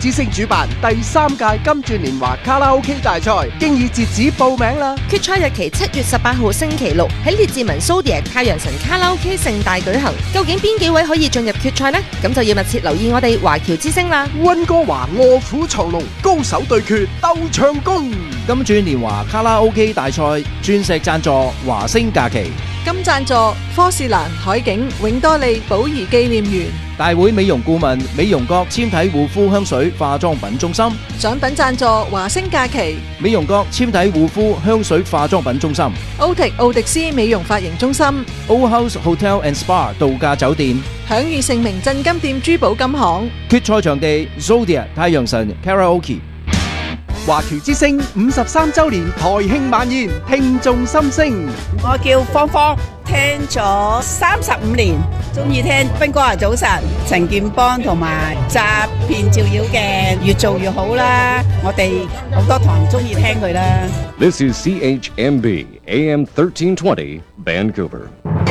之星主辦第3屆金鑽年華卡拉 OK 大賽，經已截止報名啦！ 決賽日期7月18號星期六喺列治文 Zodiac 太陽神卡拉 OK 盛大舉行。究竟邊幾位可以進入決賽呢？咁就要密切留意我哋華僑之星啦！ 溫哥華臥虎藏龍，高手對決鬥唱功。 金鑽年華卡拉 OK 大賽鑽石贊助華星假期， 金贊助科士蘭海景永多利寶儀紀念園， 大會美容顧問美容閣纖體護膚香水化妝品中心， 獎品贊助華星假期， 美容閣纖體護膚香水化妝品中心， 奧迪斯美容髮型中心， Old House Hotel and Spa 度假酒店， 享譽盛名鎮金店珠寶金行。 決賽場地 Zodiac 太陽神 Karaoke。 華僑之星53週年台慶晚宴，聽眾心聲。 我叫芳芳，聽咗35年，中意聽斌哥啊早晨，陳健邦同埋詐騙照妖嘅越做越好啦，我哋好多堂中意聽佢啦。 This is CHMB AM 1320 Vancouver。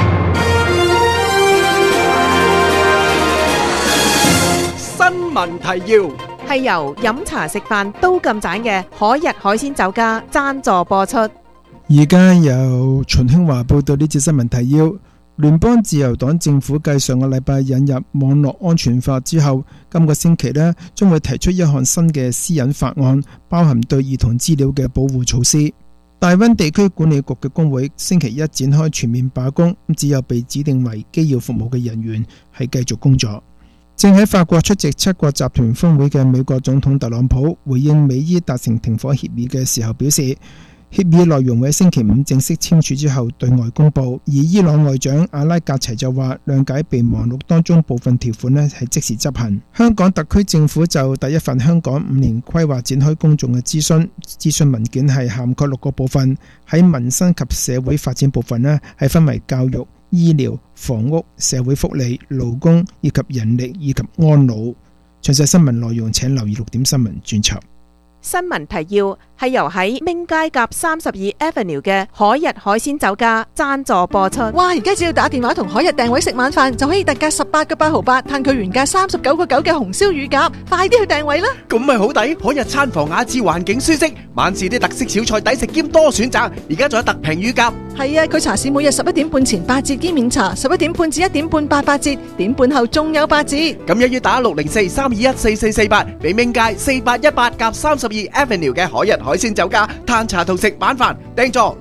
新聞提要。 係由飲茶食飯都咁盞嘅海逸海鮮酒家贊助播出。 而家由秦興華報道呢節新聞提要。聯邦自由黨政府繼上個禮拜引入網絡安全法之後，今個星期呢將會提出一項新嘅私隱法案，包含對兒童資料嘅保護措施。大溫地區管理局嘅工會星期一展開全面罷工，只有被指定為機要服務嘅人員係繼續工作。正喺法國出席7國集團峰會嘅美國總統特朗普回應美伊達成停火協議嘅時候表示，協議內容會喺星期5正式簽署之後對外公佈。而伊朗外長阿拉格齊就話，諒解備忘錄當中部分條款係即時執行。香港特區政府就第一份香港5年規劃展開公眾嘅諮詢文件係涵蓋6個部分，喺民生及社會發展部分係分為教育、醫療、房屋、社會福利、勞工以及人力以及安老。詳細新聞內容請留意6點新聞專輯。 新聞提要係由喺明街夾32 Avenue 嘅海逸海鮮酒家贊助播出。 哇！而家只要打電話同海逸訂位食晚飯，就可以特價18個8毫8，嘆佢原價39個9嘅紅燒乳鴿，快啲去訂位啦！ 咁咪好抵，海逸餐房雅致，環境舒適，晚市啲特色小菜抵食兼多選擇，而家仲有特平乳鴿。 係啊，佢茶市每日11點半前8折兼免查，11點半至1點半8折，點半後仲有8折。 咁一於打604-321-4448，俾明街4818夾32 Avenue 嘅海逸海鮮酒家嘆茶同食晚飯，訂座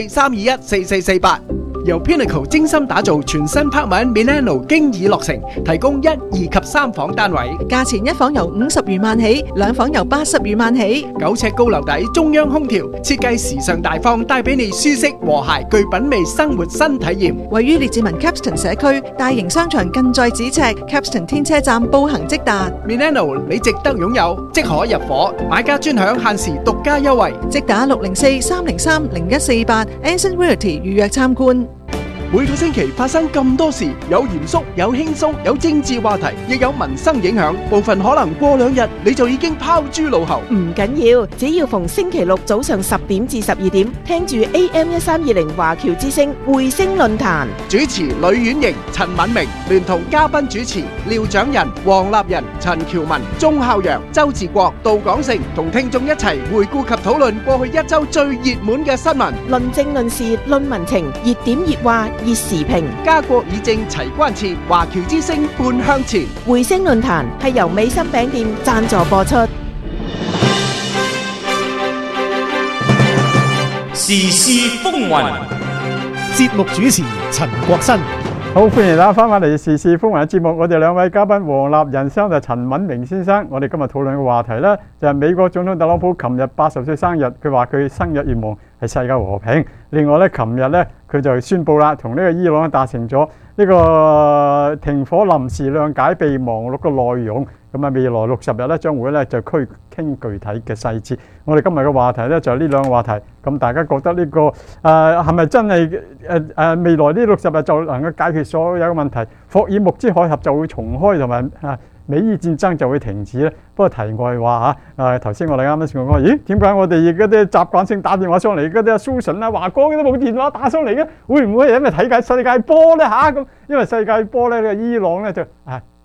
604-321-4448。由 Pinnacle 精心打造全新 Apartment Milano 經已落成，提供1、2及3房單位， 價錢1房由50餘萬起，2房由80餘萬起 ，9尺高樓底，中央空調，設計時尚大方，帶俾你舒適和諧具品味生活新體驗。 位於列治文 Capston 社區，大型商場近在咫尺， Capston 天車站步行即達。 Milano 你值得擁有，即可入伙，買家專享限時獨家優惠， 即打604-303-0148 Anson Realty 預約參觀。 每個星期發生咁多事，有嚴肅，有輕鬆，有政治話題，亦有民生影響，部分可能過2日你就已經拋諸腦後。 唔緊要，只要逢星期六早上10點至12點，聽住 AM1320華僑之聲匯聲論壇， 主持呂婉瑩、陳敏明，聯同嘉賓主持廖長仁、黃立仁、陳喬文、鐘孝陽、周志國、杜廣成，同聽眾一齊回顧及討論過去1週最熱門嘅新聞， 論政論事論民情，熱點熱話熱時評， 家國議政齊關切，華僑之聲半向前。 匯聲論壇係由美心餅店贊助播出。 時事風雲， 節目主持陳國新。 好，歡迎大家翻返嚟時事風雲嘅節目。我哋2位嘉賓黃立仁先生同陳敏明先生，我哋今日討論嘅話題呢，就係美國總統特朗普琴日80歲生日，佢話佢生日願望係世界和平。另外呢，琴日呢，佢就宣布啦，同呢個伊朗達成咗呢個停火臨時諒解備忘錄嘅內容。咁啊，未來60日咧，將會咧就傾具體嘅細節。我哋今日嘅話題咧就係呢兩個話題。咁大家覺得呢個係咪真係未來呢60日就能夠解決所有嘅問題？霍爾木茲海峽就會重開，同埋美伊戰爭就會停止咧？不過題外話嚇，頭先我哋啱啱先講，咦？點解我哋而家啲習慣性打電話上嚟嗰啲Susan啊、華哥嗰啲冇電話打上嚟嘅？會唔會係因為睇緊世界波咧嚇？咁因為世界波咧，伊朗咧就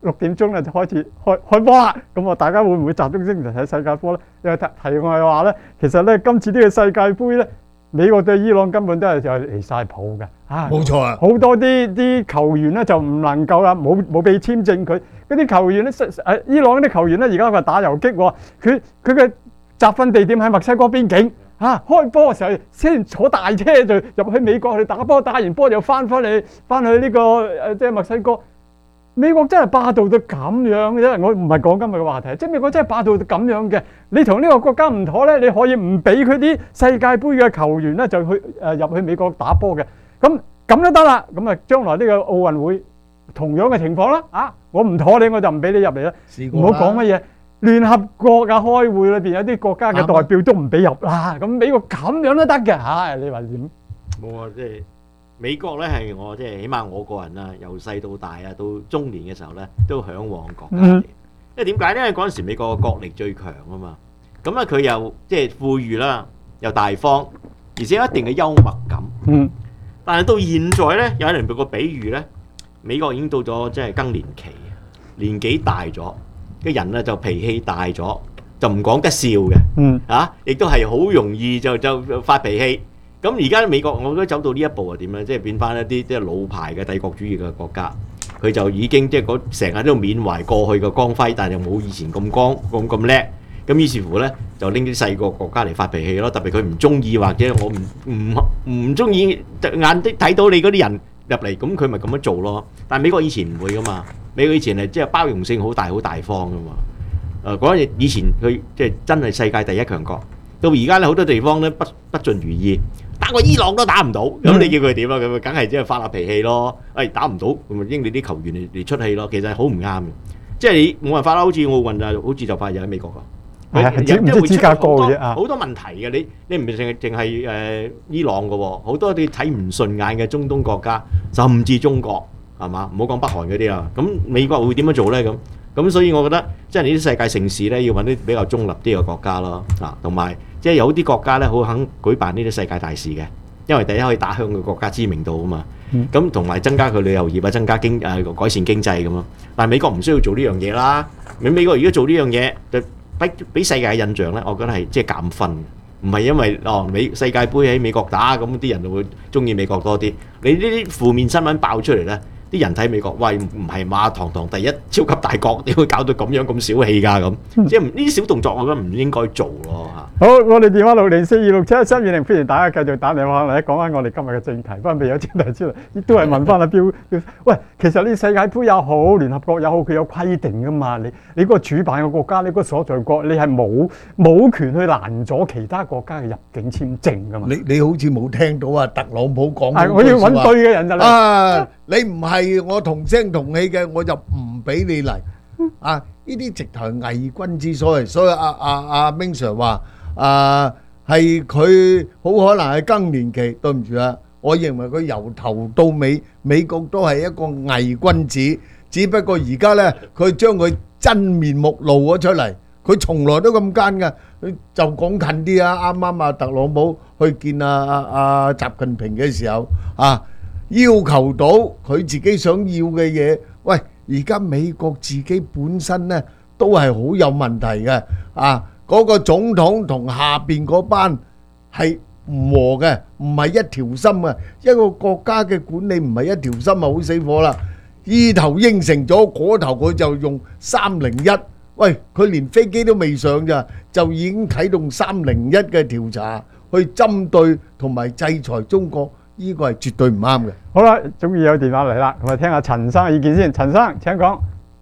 6點鐘咧就開始開波啦。咁啊，大家會唔會集中精神睇世界波咧？因為題外話咧，其實咧今次呢個世界盃咧，美國對伊朗根本都係就離曬譜嘅。 冇錯啊！ 好多啲球員咧就唔能夠啦，冇俾簽證佢。嗰啲球員咧，伊朗嗰啲球員咧，而家話打遊擊喎，佢嘅集訓地點喺墨西哥邊境。開波嘅時候先坐大車就入去美國去打波，打完波又翻去呢個即係墨西哥。美國真係霸道到咁樣嘅啫，我唔係講今日嘅話題，即係美國真係霸道到咁樣嘅。你同呢個國家唔妥咧，你可以唔俾佢啲世界盃嘅球員咧就去入去美國打波嘅。咁都得啦。咁啊，將來呢個奧運會同樣嘅情況啦。我唔妥你，我就唔俾你入嚟啦。唔好講乜嘢。聯合國開會裏邊有啲國家嘅代表都唔俾入啦。咁美國咁樣都得嘅。你話點？ 冇啊，即係。美國咧係我即係起碼我個人啊，由細到大啊，到中年嘅時候咧，都嚮往國家嚟。因為點解咧？因為嗰陣時美國嘅國力最強啊嘛。咁啊，佢又即係富裕啦，又大方，而且有一定嘅幽默感。但係到現在咧，有人俾個比喻咧，美國已經到咗即係更年期，年紀大咗，嘅人咧就脾氣大咗，就唔講得笑嘅。亦都係好容易就發脾氣。咁而家美國我覺得走到呢一步係點咧？即係變翻一啲即係老牌嘅帝國主義嘅國家，佢就已經即係成日都緬懷過去嘅光輝，但係又冇以前咁咁叻。咁於是乎咧，就拎啲細個國家嚟發脾氣咯。特別佢唔中意或者我唔中意眼的睇到你嗰啲人入嚟，咁佢咪咁樣做咯。但係美國以前唔會噶嘛，美國以前係即係包容性好大好大方噶嘛。嗰陣以前佢即係真係世界第一強國，到而家咧好多地方咧不盡如意。打個伊朗都打唔到，咁你叫佢點啊？咁梗係即係發下脾氣咯。打唔到，咁咪應你啲球員嚟出氣咯。其實係好唔啱嘅，即係你冇辦法啦。好似奧運就好似就快又喺美國㗎， 唔知資格過嘅啫。 好多問題嘅，你唔係淨係伊朗嘅喎，好多啲睇唔順眼嘅中東國家，甚至中國係嘛？唔好講北韓嗰啲啊。咁美國會點樣做咧？咁所以我覺得即係呢啲世界盛事咧，要揾啲比較中立啲嘅國家咯。同埋。即係有啲國家咧，好肯舉辦呢啲世界大事嘅，因為第一可以打響佢國家知名度啊嘛。咁同埋增加佢旅遊業啊，增加改善經濟咁咯。但係美國唔需要做呢樣嘢啦。美國如果做呢樣嘢，就俾世界嘅印象咧，我覺得係即係減分，唔係因為世界盃喺美國打，咁啲人就會中意美國多啲。你呢啲負面新聞爆出嚟咧，啲人睇美國，喂唔係嘛？堂堂第一超級大國，點會搞到咁樣咁小氣㗎咁？即係呢啲小動作，我覺得唔應該做咯嚇。 好，我哋電話604267130，歡迎大家繼續打電話嚟講翻我哋今日嘅正題。不過未有正題之前，亦都係問翻阿標。喂，其實呢世界盃又好，聯合國又好，佢有規定噶嘛？你嗰個主辦嘅國家，你嗰個所在國，你係冇權去攔阻其他國家嘅入境簽證噶嘛？ 你好似冇聽到啊，特朗普講。 我要揾對嘅人就嚟。 你唔係我同聲同氣嘅，我就唔俾你嚟。呢啲直頭係偽君子所為，所以阿明 Sir 話。係佢好可能係更年期，對唔住啊！我認為佢由頭到尾美國都係一個偽君子，只不過而家呢，佢將佢真面目露咗出嚟，佢從來都咁奸㗎。佢就講近啲啊！啱啱特朗普去見習近平嘅時候要求到佢自己想要嘅嘢。喂，而家美國自己本身呢，都係好有問題嘅嗰個總統同下邊嗰班係唔和嘅，唔係一條心嘅。一個國家嘅管理唔係一條心啊，好死火啦！依頭應承咗，嗰頭佢就用301。喂，佢連飛機都未上咋，就已經啟動301嘅調查，去針對同埋制裁中國，呢個係絕對唔啱嘅。 好啦，終於有電話嚟啦，咁啊聽下陳生嘅意見先。陳生請講。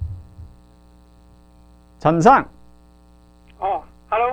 陳生。 Hello，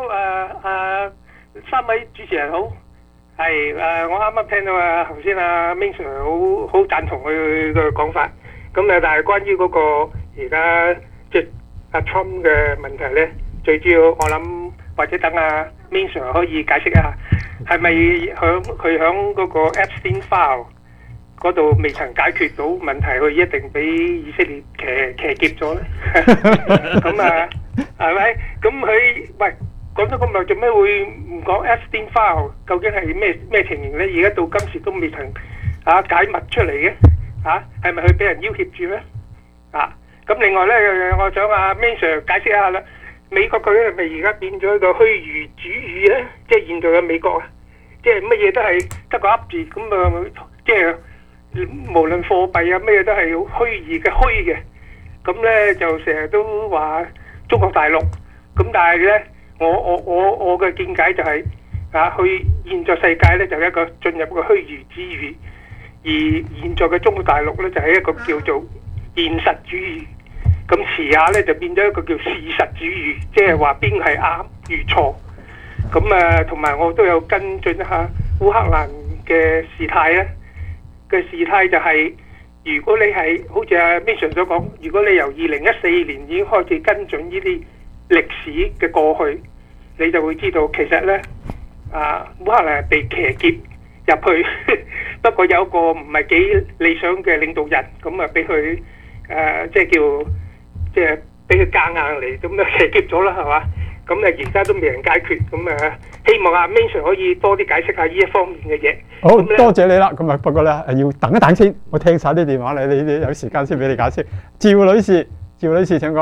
3位主持人好，係我啱啱聽到頭先Ming Sir 好贊同佢嘅講法，咁但係關於嗰個而家即係阿 Trump 嘅問題咧，最主要我諗或者等Ming Sir 可以解釋一下，係咪佢響嗰個 Epstein File 嗰度未曾解決到問題，佢一定俾以色列騎劫咗咧？咁係咪？咁佢喂講咗咁耐，做咩會唔講 Epstein File 究竟係咩情形咧？而家到今時都未曾解密出嚟嘅，係咪佢俾人要挾住咧？ 咁另外咧，我想阿 Ming Sir 解釋一下啦。美國佢係咪而家變咗一個虛擬主義咧？即係現在嘅美國啊，即係乜嘢都係得個噏字咁啊！即係無論貨幣啊，乜嘢都係虛擬嘅虛嘅。咁咧就成日都話中國大陸。咁但係咧，我嘅見解就係去現在世界咧就係一個進入個虛擬主義，而現在嘅中國大陸咧就係一個叫做現實主義。咁遲下咧就變咗一個叫事實主義，即係話邊係啱與錯。咁同埋我都有跟進一下烏克蘭嘅事態咧。嘅事態就係、如果你係好似阿 Mason 所講，如果你由2014年已經開始跟進呢啲歷史嘅過去，你就會知道其實咧烏克蘭係被騎劫入去，不過有個唔係幾理想嘅領導人，咁俾佢即係俾佢夾硬嚟，咁騎劫咗啦，係嘛？咁而家都未人解決，咁希望阿 Mason 可以多啲解釋下呢一方面嘅嘢。 好多謝你啦，咁不過咧要等一等先，我聽晒啲電話你有時間先俾你解釋。趙女士請講。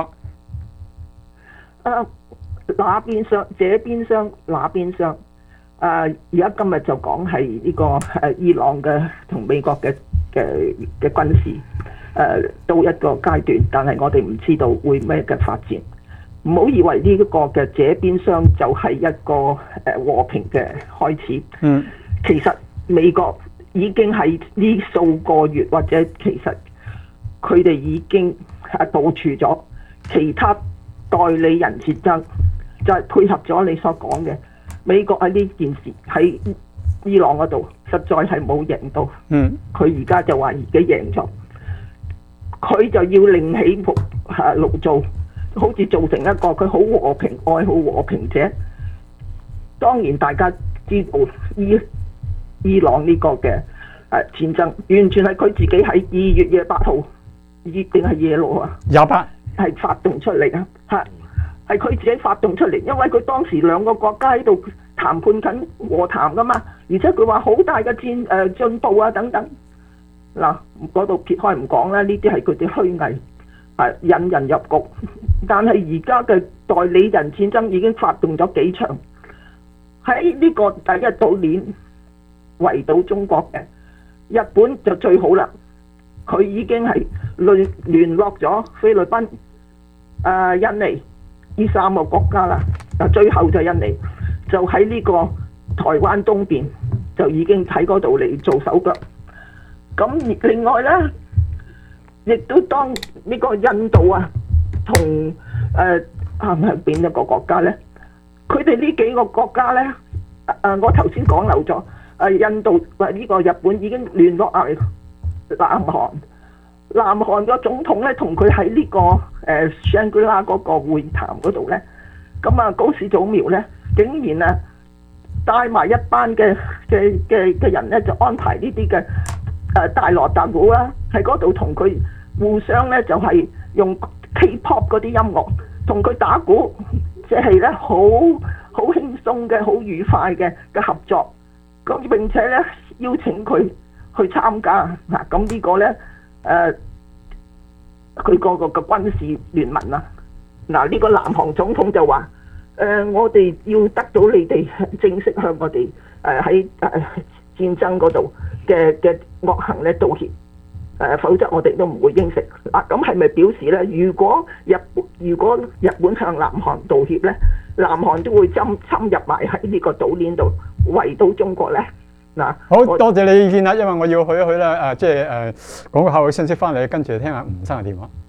那邊廂，這邊廂，那邊廂。而家今日就講係呢個伊朗嘅同美國嘅軍事到一個階段，但係我哋唔知道會咩嘅發展。唔好以為呢個嘅這邊廂就係一個和平嘅開始。其實美國已經喺呢數個月，或者其實佢哋已經部署咗其他代理人戰爭，就係配合咗你所講嘅美國喺呢件事喺伊朗嗰度實在係冇贏到。佢而家就話自己贏咗，佢就要另起爐灶。好似造成一個佢好和平、愛好和平者。當然大家知道伊朗呢個嘅戰爭，完全係佢自己喺2月28號定係26啊？28係發動出嚟啊！係佢自己發動出嚟，因為佢當時兩個國家喺度談判緊和談噶嘛，而且佢話好大嘅進步啊等等。嗱，嗰度撇開唔講啦，呢啲係佢哋虛偽。引人入局，但係而家嘅代理人戰爭已經發動咗幾場，喺呢個第一島鏈圍堵中國嘅日本就最好啦，佢已經係聯絡咗菲律賓、印尼呢3個國家啦，最後就印尼就喺呢個台灣東邊就已經喺嗰度嚟做手腳。咁另外呢，亦都當呢個印度啊，同係邊一個國家呢？佢哋呢幾個國家呢，我頭先講漏咗，印度呢個日本已經聯絡埋南韓，南韓個總統呢，同佢喺呢個Shangri-La 嗰個會談嗰度呢，咁高市早苗呢，竟然帶埋一班嘅人呢，就安排呢啲嘅大鑼大鼓啦，喺嗰度同佢互相咧就係用 K-pop 嗰啲音樂同佢打鼓，即係咧好輕鬆嘅、好愉快嘅合作。咁並且咧邀請佢去參加嗱，咁呢個咧佢個軍事聯盟啊，嗱呢個南韓總統就話我哋要得到你哋正式向我哋喺戰爭嗰度嘅惡行咧道歉。否則我哋都唔會應承。咁係咪表示咧？如果日本向南韓道歉咧，南韓都會侵入埋喺呢個島鏈度圍堵中國咧？好多謝你意見啦，因為我要去一去啦。即係講個後嘅信息翻嚟，跟住聽下吳生嘅電話。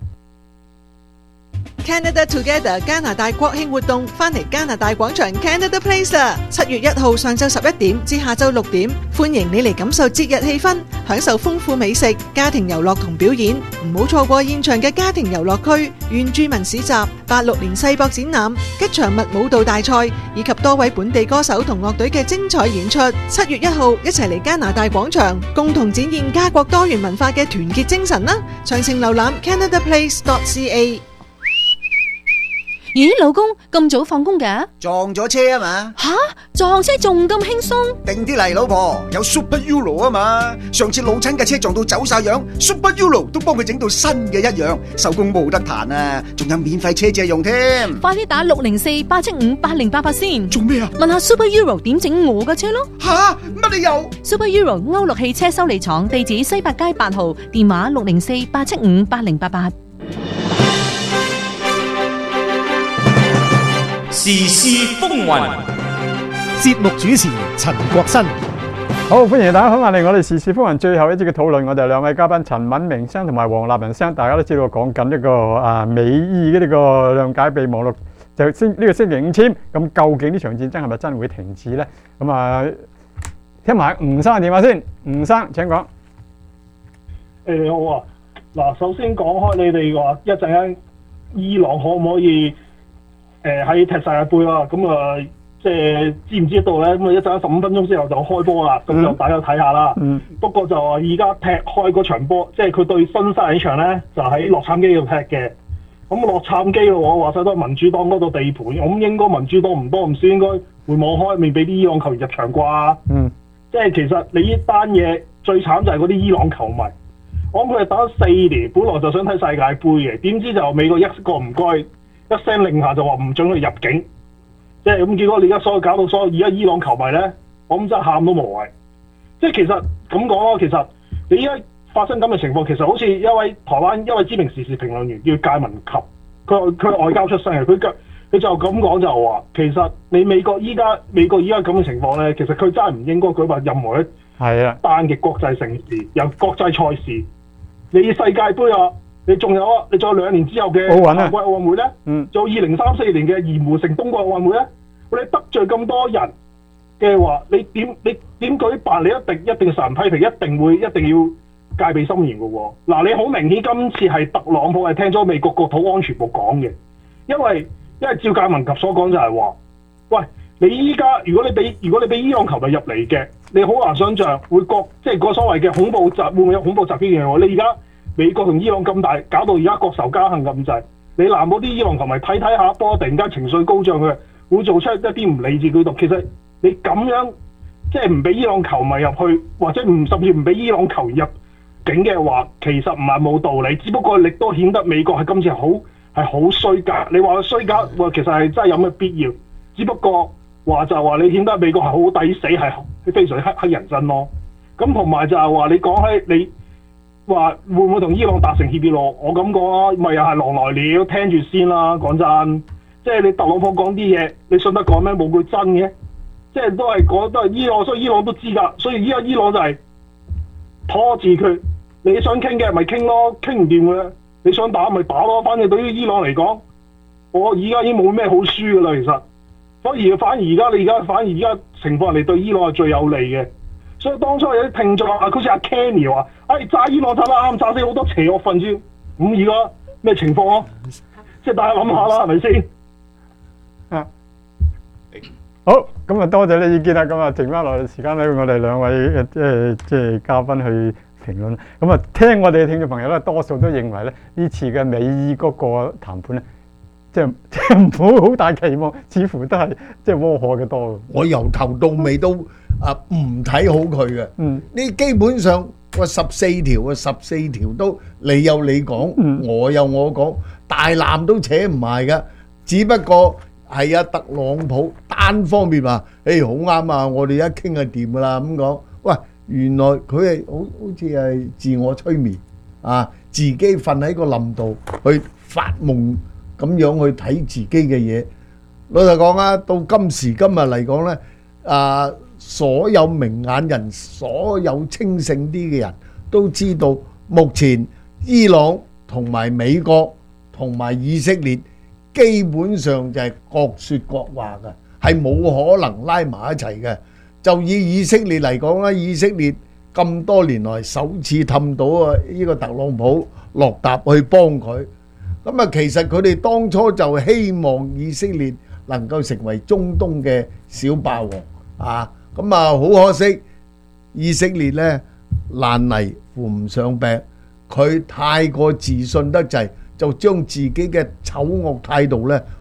Canada Together 加拿大國慶活動翻嚟加拿大廣場 Canada Place 啦！7月1號上晝11點至下晝6點，歡迎你嚟感受節日氣氛，享受豐富美食、家庭遊樂同表演。唔好錯過現場嘅家庭遊樂區、原住民市集、86年世博展覽、吉祥物舞蹈大賽，以及多位本地歌手同樂隊嘅精彩演出。7月1號一齊嚟加拿大廣場，共同展現家國多元文化嘅團結精神啦！詳情瀏覽 canadaplace.ca。 咦，老公咁早放工㗎？ 撞咗車啊嘛！ 吓，撞車仲咁輕鬆？ 定啲嚟，老婆，有 Super Euro 啊嘛！上次老親嘅車撞到走晒樣 ，Super Euro 都幫佢整到新嘅一樣，手工冇得彈啊！仲有免費車借用添。 快啲打604-875-8088先。 做咩啊？ 問下 Super Euro 點整我嘅車咯。 吓，乜理由 ？Super Euro 歐陸汽車修理廠，地址西八街8號，電話604-875-8088。 時事風雲， 節目主持陳國新。 好，歡迎大家翻返嚟我哋時事風雲最後一節嘅討論。我哋兩位嘉賓陳敏明生同埋黃立仁生，大家都知道講緊一個美意嘅呢個諒解備忘錄，就呢個星期5簽。咁究竟呢場戰爭係咪真會停止咧？咁啊，聽埋吳生嘅電話先。吳生請講。 你好啊，嗱，首先講開你哋話一陣間伊朗可唔可以喺踢世界盃啦？咁啊，即係知唔知道咧？咁啊，一陣間15分鐘之後就開波啦，咁就大家睇下啦。不過就話而家踢開嗰場波，即係佢對新西蘭場咧，就喺洛杉磯度踢嘅。咁洛杉磯嘅話晒都係民主黨嗰度地盤，咁應該民主黨唔多唔少，應該會網開，未俾啲伊朗球員入場啩。即係其實你呢單嘢最慘就係嗰啲伊朗球迷。我諗佢哋打咗4年，本來就想睇世界盃嘅，點知就美國一個唔該，一聲令下就話唔准佢入境，即係咁結果你而家搞到所有而家伊朗球迷咧，我諗真係喊都無謂。即係其實咁講咯，其實你而家發生咁嘅情況，其實好似一位台灣一位知名時事評論員叫介文及，佢外交出身嘅，佢就咁講就話，其實你美國依家咁嘅情況咧，其實佢真係唔應該舉辦任何一單嘅國際盛事，由國際賽事。你世界盃啊，你仲有啊，你仲有2年之後嘅夏季奧運會咧，仲有2034年嘅鹽湖城冬季奧運會咧，你得罪咁多人嘅話，你點舉辦？你一定受人批評，一定要戒備森嚴嘅喎。嗱，你好明顯今次係特朗普係聽咗美國國土安全部講嘅，因為照介文及所講就係話，喂，你依家如果你俾伊朗球迷入嚟嘅，你好難想像會即係個所謂嘅恐怖會唔會有恐怖襲擊嘅喎？你而家美國同伊朗咁大，搞到而家國仇家恨咁滯，你難保啲伊朗球迷睇下波，突然間情緒高漲嘅，會做出一啲唔理智舉動。其實你咁樣即係唔俾伊朗球迷入去，或者甚至唔俾伊朗球員入境嘅話，其實唔係冇道理，只不過亦都顯得美國係今次係好衰格。你話佢衰格，其實係真係有咩必要？只不過話就係話你顯得美國係好抵死，係非常黑人憎咯。咁同埋就係話你講起你話會唔會同伊朗達成協議咯？我咁講啦，咪又係狼來了，聽住先啦。講真，即係你特朗普講啲嘢，你信得過咩？冇句真嘅，即係都係伊朗，所以伊朗都知㗎。所以依家伊朗就係拖字決，你想傾嘅咪傾咯，傾唔掂嘅你想打咪打咯。反正對於伊朗嚟講，我而家已經冇咩好輸㗎啦。其實。反而而家情況嚟對伊朗係最有利嘅，所以當初有啲聽眾好似阿 Kenny 話，炸伊朗炸得啱，炸死好多邪惡分子。咁而家咩情況啊？即係大家諗下啦，係咪先？ 好，咁啊多謝你意見啦。咁啊剩翻落嚟時間咧，我哋兩位即係嘉賓去評論。咁啊聽我哋嘅聽眾朋友咧，多數都認為咧呢次嘅美伊嗰個談判咧。即係唔好好大期望，似乎都係即係窩火嘅多。 我由頭到尾都唔睇好佢嘅。呢基本上個14條都你有你講，我有我講，大纜都扯唔埋嘅。只不過係啊，特朗普單方面話，好啱啊，我哋一傾就掂噶啦咁講。喂，原來佢係好似係自我催眠啊，自己瞓喺個冧度去發夢。咁樣去睇自己嘅嘢，老實講啊，到今時今日嚟講呢，所有明眼人、所有清醒啲嘅人都知道，目前伊朗同埋美國同埋以色列基本上就係各説各話嘅，係冇可能拉埋一齊嘅。就以以色列嚟講啦，以色列咁多年來首次氹到呢個特朗普落搭去幫佢。咁啊，其實佢哋當初就希望以色列能夠成為中東嘅小霸王啊！咁啊，好可惜，以色列呢爛泥扶唔上壁，佢太過自信得滯，就將自己嘅醜惡態度呢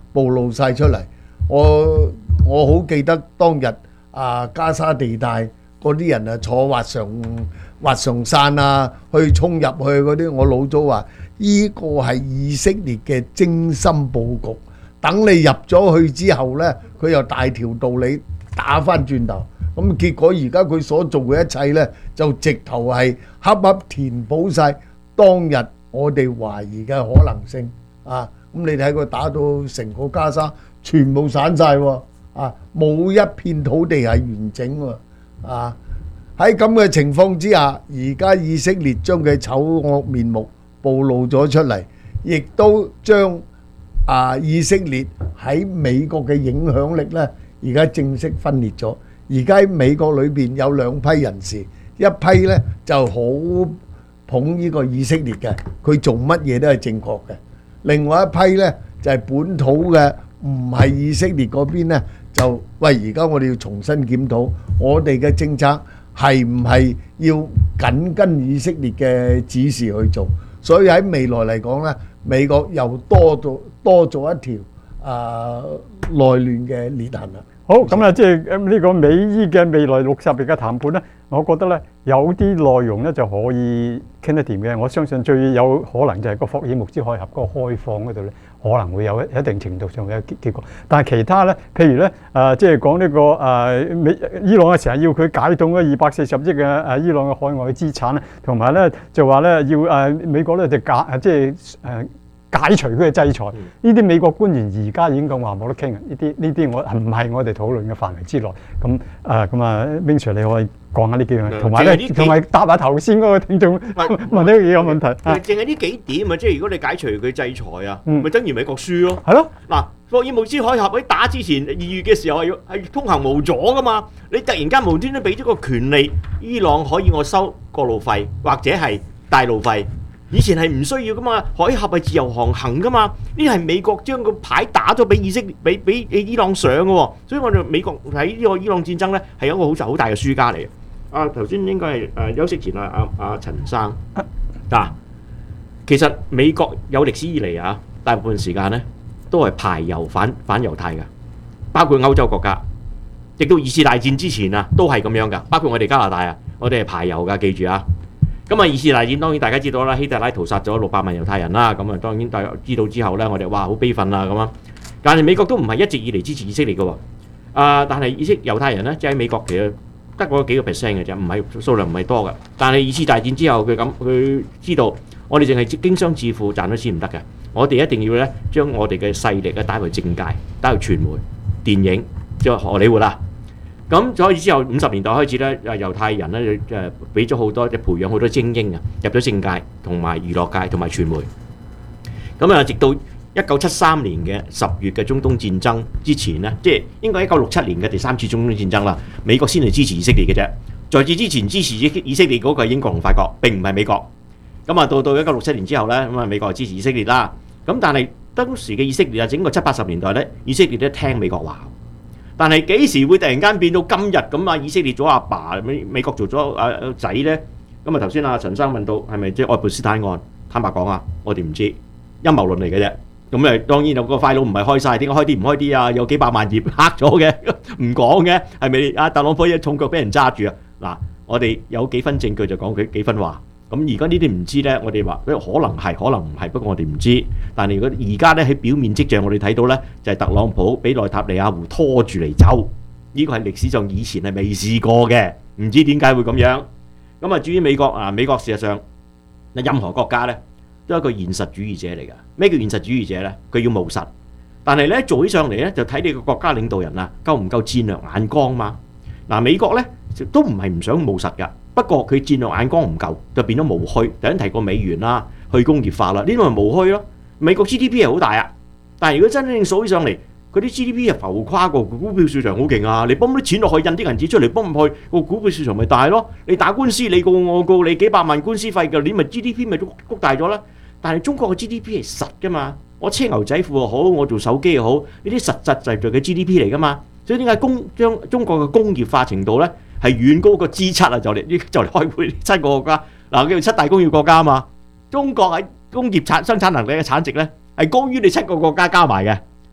暴露晒出嚟。我好記得當日加沙地帶嗰啲人坐滑翔傘啊，去衝入去嗰啲，我老早話呢個係以色列嘅精心佈局。等你入咗去之後呢，佢又大條道理打翻轉頭。咁結果而家佢所做嘅一切呢，就直頭係恰恰填補晒當日我哋懷疑嘅可能性啊！咁你睇佢打到成個加沙全部散晒喎，冇一片土地係完整喎，喺咁嘅情況之下，而家以色列將佢醜惡面目暴露咗出嚟，亦都將以色列喺美國嘅影響力呢，而家正式分裂咗。而家喺美國裏邊有兩批人士，一批呢就好捧呢個以色列嘅，佢做乜嘢都係正確嘅；另外一批呢就係本土嘅，唔係以色列嗰邊呢，就喂，而家我哋要重新檢討我哋嘅政策係唔係要緊跟以色列嘅指示去做。所以喺未來嚟講呢，美國又多咗一條內亂嘅裂痕啦。 好，咁啊，即係呢個美伊嘅未來60日嘅談判咧，我覺得咧有啲內容咧就可以傾得掂嘅。我相信最有可能就係個霍爾木茲海峽嗰個開放嗰度咧，可能會有一定程度上嘅結果。但係其他咧，譬如咧即係講呢個伊朗嘅成日要佢解凍嗰240億嘅伊朗嘅海外嘅資產咧，同埋咧就話咧要美國咧就解除佢嘅制裁，呢啲美國官員而家已經講話冇得傾啊！呢啲我唔係我哋討論嘅範圍之內。Ming Sir 你可以講下呢幾樣，同埋答下頭先嗰個聽眾問呢幾個問題。 淨係呢幾點啊，即係如果你解除佢制裁啊，咪等於美國輸咯。 係咯。嗱， 霍爾木茲海峽喺打之前2月嘅時候係通行無阻噶嘛，你突然間無端端俾咗個權利，伊朗可以我收過路費或者係帶路費。以前係唔需要噶嘛，海峽係自由航行噶嘛，呢係美國將個牌打咗俾俾伊朗上嘅喎，所以我哋美國喺呢個伊朗戰爭咧係一個好大嘅輸家嚟嘅。頭先應該係休息前陳生其實美國有歷史以嚟大部分時間咧都係排猶反猶太嘅，包括歐洲國家，直到二次大戰之前都係咁樣噶，包括我哋加拿大我哋係排猶噶，記住啊！咁二次大戰當然大家知道啦，希特拉屠殺咗600萬猶太人啦，咁當然大家知道之後咧，我哋哇好悲憤啦咁啊！但係美國都唔係一直以嚟支持以色列嘅喎，但係猶太人咧，即係喺美國其實得嗰幾個 percent 嘅啫，唔係數量唔係多嘅。但係二次大戰之後，佢知道我哋淨係經商致富賺咗錢唔得嘅，我哋一定要咧將我哋嘅勢力帶去政界，帶去傳媒、電影，即係荷里活啦。咁所以之後50年代開始咧，猶太人咧俾咗好多，培養好多精英入咗政界同埋娛樂界同埋傳媒。咁直到1973年嘅10月嘅中東戰爭之前咧，即係應該1967年嘅第3次中東戰爭啦，美國先係支持以色列嘅啫。在此之前支持以色列嗰個係英國同法國，並唔係美國。咁到1967年之後咧，咁美國係支持以色列啦。咁但係當時嘅以色列整個70、80年代咧，以色列都聽美國話。但係幾時會突然間變到今日咁以色列做阿爸，美國做咗仔呢？咁頭先陳生問到係咪即係愛潑斯坦案？坦白講我哋唔知，陰謀論嚟嘅啫。咁當然有個 file 唔係開晒，點解開啲唔開啲啊？有幾百萬頁黑咗嘅，唔講嘅，係咪特朗普一重腳俾人揸住啊？嗱，我哋有幾分證據就講佢幾分話。咁而家呢啲唔知呢，我哋話可能係，可能唔係，不過我哋唔知。但係如果而家呢，喺表面跡象，我哋睇到呢，就係特朗普俾內塔尼亞胡拖住嚟走，呢個係歷史上以前係未試過嘅，唔知點解會咁樣。咁至於美國美國事實上任何國家呢，都係一個現實主義者嚟㗎。咩叫現實主義者呢？佢要務實，但係呢，做起上嚟呢，就睇你個國家領導人夠唔夠戰略眼光嘛。美國呢，都唔係唔想務實㗎。不過佢戰略眼光唔夠，就變咗無虛。頭先提過美元啦，去工業化啦，呢啲咪無虛咯。美國 GDP 係好大但係如果真正數起上嚟，佢啲 GDP 係浮誇過，股票市場好勁你泵啲錢落去，印啲銀紙出嚟泵入去，個股票市場咪大咯。你打官司，你告我告你幾百萬官司費嘅，你咪 GDP 咪谷大咗啦。但係中國嘅 GDP 係實㗎嘛，我車牛仔褲又好，我做手機又好，呢啲實實在在嘅 GDP 嚟㗎嘛。所以點解將中國嘅工業化程度呢？係遠高過 G7就嚟開會7個國家叫做7大工業國家嘛。中國喺工業生產能力嘅產值咧係高於你7個國家加埋嘅。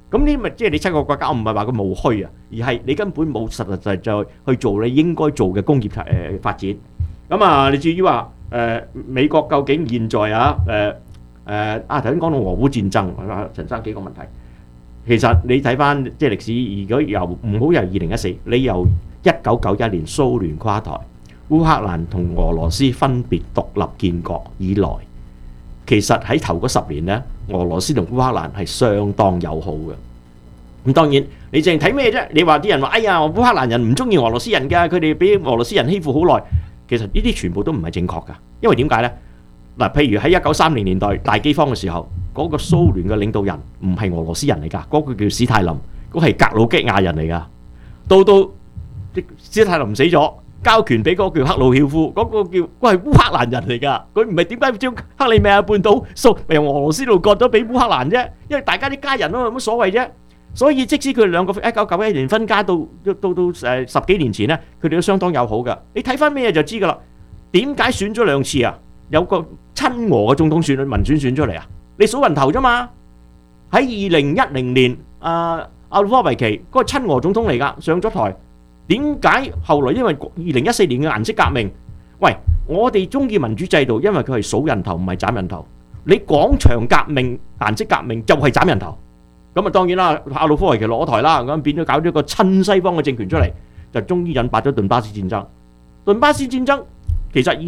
咁呢咪即係你7個國家，我唔係話佢冇虛啊，而係你根本冇實實在在去做你應該做嘅工業發展。咁啊，你至於話美國究竟現在頭先講到俄烏戰爭，陳生幾個問題。其實你睇翻即係歷史，如果唔好由2014，你由1991年蘇聯垮台，烏克蘭同俄羅斯分別獨立建國以來，其實喺頭嗰10年呢，俄羅斯同烏克蘭係相當友好嘅。咁當然你淨係睇咩啫？你話啲人話，哎呀，烏克蘭人唔中意俄羅斯人㗎，佢哋俾俄羅斯人欺負好耐。其實呢啲全部都唔係正確㗎，因為點解呢？嗱，譬如喺1930年代大饑荒嘅時候，嗰個蘇聯嘅領導人唔係俄羅斯人嚟㗎，嗰個叫史太林，嗰係格魯吉亞人嚟㗎。到史太林死咗，交權俾嗰個叫克魯曉夫，嗰係烏克蘭人嚟㗎。佢唔係點解將克里米亞半島由俄羅斯度割咗俾烏克蘭啫？因為大家啲家人咯，有乜所謂啫？所以即使佢哋兩個1991年分家到10幾年前呢，佢哋都相當友好㗎。你睇翻咩就知㗎啦。點解選咗2次啊？有個親俄嘅總統選民選選出嚟啊！你數人頭啫嘛。喺2010年，阿努科維奇嗰個親俄總統嚟㗎，上咗台。點解後來因為2014年嘅顏色革命？喂，我哋中意民主制度，因為佢係數人頭唔係斬人頭。你廣場革命、顏色革命就係斬人頭。咁啊當然啦，阿努科維奇落咗台啦，咁變咗搞咗一個親西方嘅政權出嚟，就終於引發咗頓巴斯戰爭。頓巴斯戰爭其實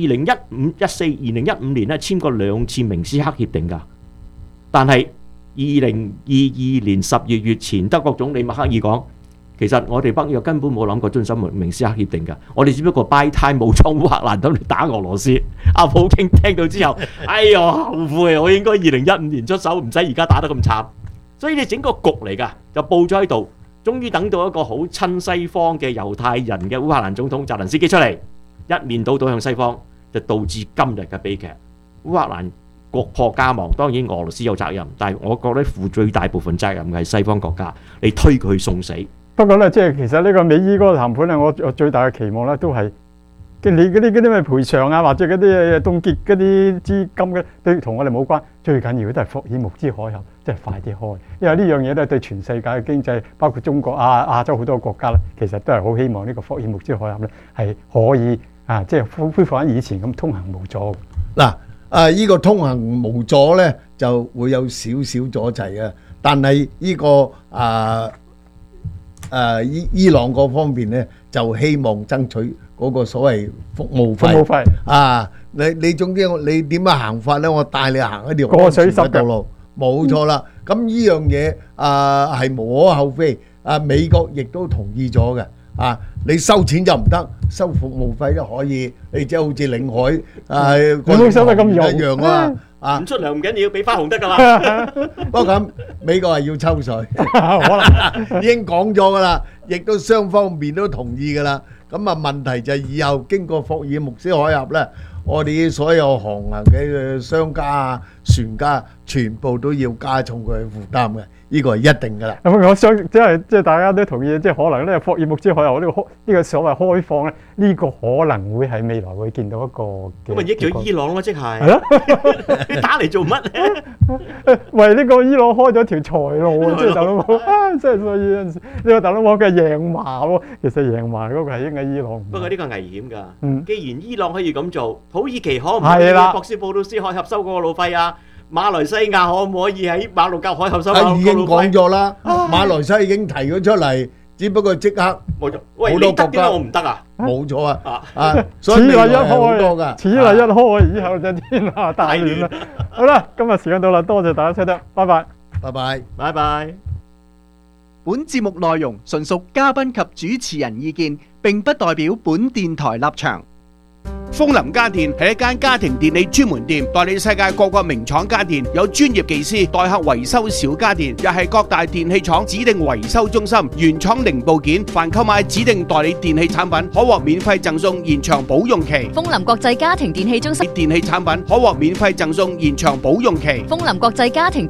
2015年咧簽過2次明斯克協定㗎，但係2022年12月前德國總理默克爾講，其實我哋北約根本冇諗過遵守明斯克協定㗎，我哋只不過 buy time 武裝烏克蘭等嚟打俄羅斯。阿普京聽到之後，哎呀後悔，我應該2015年出手，唔使而家打得咁慘。所以你整個局嚟㗎，就佈咗喺度，終於等到一個好親西方嘅猶太人嘅烏克蘭總統澤連斯基出嚟。一面倒向西方，就導致今日嘅悲劇。烏克蘭國破家亡，當然俄羅斯有責任，但係我覺得負最大部分責任嘅係西方國家，你推佢去送死。 不過咧，即係其實呢個美伊嗰個談判咧，我最大嘅期望咧都係你嗰啲咩賠償啊，或者嗰啲凍結嗰啲資金嘅，對同我哋冇關。最緊要都係霍爾木茲海峽，即係快啲開，因為呢樣嘢咧對全世界嘅經濟，包括中國亞洲好多國家咧，其實都係好希望呢個霍爾木茲海峽咧係可以。即係恢復翻以前咁通行無阻。 嗱，依個通行無阻咧就會有少少阻滯嘅，但係依個伊朗嗰方面咧就希望爭取嗰個所謂服務費。你總之你點樣行法咧？我帶你行一條過水濕道路，冇錯啦。咁呢樣嘢係無可厚非。美國亦都同意咗嘅。你收錢就唔得，收服務費都可以。你即係好似領海你冇收得咁一樣啊！ 唔出糧唔緊要，俾花紅得㗎啦。 不過咁美國係要抽水，可能已經講咗㗎啦，亦都雙方面都同意㗎啦。咁啊問題就係以後經過霍爾木茲海峽咧，我哋所有航行嘅商家船家全部都要加重佢嘅負擔嘅。呢個係一定㗎啦。 我想即係大家都同意，即係可能咧霍爾木茲海峽呢個所謂開放咧，呢個可能會係未來會見到一個咁咪益咗伊朗咯，即係。 係咯， 你打嚟做乜咧？ 為呢個伊朗開咗條財路啊！即係特朗普即係所以有陣時呢個特朗普嘅贏麻喎，其實贏麻嗰個係應該伊朗。 不過呢個危險㗎。既然伊朗可以咁做，土耳其可唔可以博斯普魯斯海峽收嗰個路費啊？馬來西亞可唔可以喺馬六甲海峽收嗰個路費？ 已經講咗啦，馬來西亞已經提咗出嚟，只不過即刻冇錯。喂，你得點解我唔得啊？ 冇錯啊！ 此例一開，此例一開，以後就天下大亂啦。好啦，今日時間到啦，多謝大家收聽，拜拜， 拜拜， 拜拜。 本節目內容純屬嘉賓及主持人意見，並不代表本電台立場。 楓林家電係一間家庭電器專門店，代理世界各個名廠家電，有專業技師代客維修小家電，又係各大電器廠指定維修中心，原廠零部件，凡購買指定代理電器產品，可獲免費贈送延長保用期。 楓林國際家庭電器中心電器產品可獲免費贈送延長保用期。 楓林國際家庭